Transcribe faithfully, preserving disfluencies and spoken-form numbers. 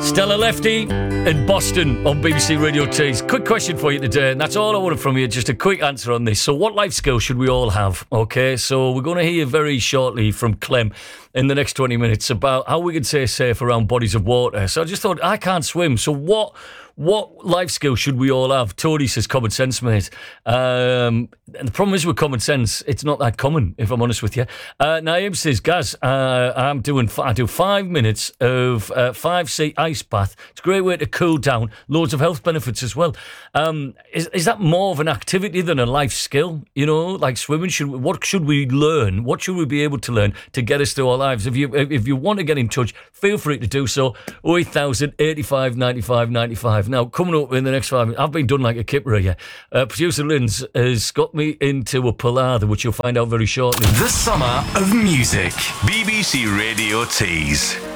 Stella Lefty in Boston on B B C Radio Tees. Quick question for you today, and that's all I wanted from you, just a quick answer on this. So what life skill should we all have? Okay, so we're going to hear very shortly from Clem in the next twenty minutes about how we can stay safe around bodies of water. So I just thought, I can't swim, so what... What life skill should we all have? Tony says common sense, mate. Um, and the problem is with common sense, it's not that common, if I'm honest with you. Uh, Naeem says, Gaz, uh, I'm doing, I do five minutes of uh, five C ice bath. It's a great way to cool down. Loads of health benefits as well. Um, is, is that more of an activity than a life skill? You know, like swimming. Should what should we learn? What should we be able to learn to get us through our lives? If you if you want to get in touch, feel free to do so. oh eight thousand, eighty-five, ninety-five, ninety-five. Now, coming up in the next five minutes, I've been done like a kipper here. Uh, producer Linz has got me into a palaver, which you'll find out very shortly. The summer of music. B B C Radio Tees.